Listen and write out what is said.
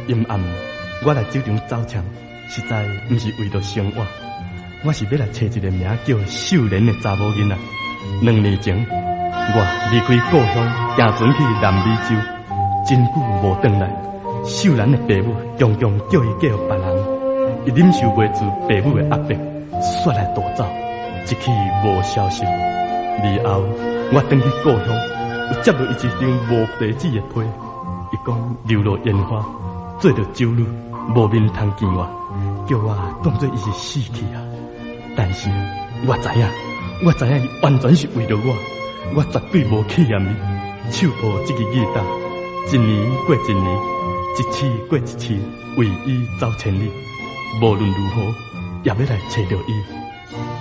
阴暗，我来酒场走场，实在不是为着生活，我是要来找一个名叫秀莲的查某囡仔。2年前，我离开故乡，行船去南美洲，真久无回来。秀兰的爸母常常叫伊嫁予别人，伊忍受袂住爸母的压迫，煞来逃走，一去无消息。日后，我返去故乡，有接到伊一张无地址的批，伊讲流落烟花，做着酒女，无面通见我，叫我当作伊是死去啊。但是我知影伊完全是为着我绝对无气嫌伊，手抱这个义大，一年过一年，一次过一次，为伊走千里，无论如何也要来找到伊。